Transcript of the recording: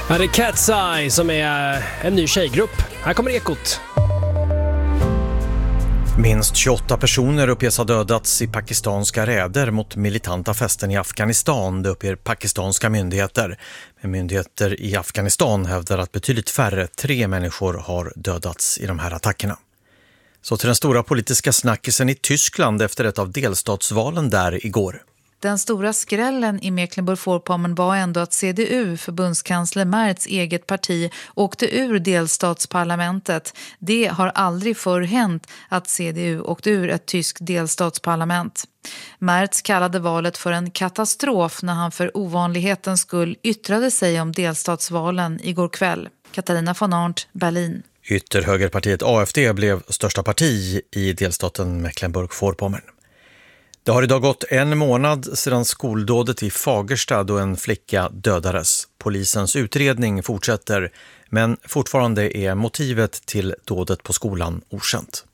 Här är Cat's Eye som är en ny tjejgrupp. Här kommer Ekot. Minst 28 personer uppges ha dödats i pakistanska räder mot militanta fästen i Afghanistan, det uppger pakistanska myndigheter. Men myndigheter i Afghanistan hävdar att betydligt färre, 3 människor har dödats i de här attackerna. Så till den stora politiska snackisen i Tyskland efter ett av delstatsvalen där igår. Den stora skrällen i Mecklenburg-Vorpommern var ändå att CDU, förbundskansler Merz eget parti, åkte ur delstatsparlamentet. Det har aldrig förr hänt att CDU åkte ur ett tyskt delstatsparlament. Merz kallade valet för en katastrof när han för ovanlighetens skull yttrade sig om delstatsvalen igår kväll. Katarina von Arndt, Berlin. Ytterhögerpartiet AfD blev största parti i delstaten Mecklenburg-Vorpommern. Det har idag gått en månad sedan skoldådet i Fagersta då en flicka dödades. Polisens utredning fortsätter, men fortfarande är motivet till dådet på skolan okänt.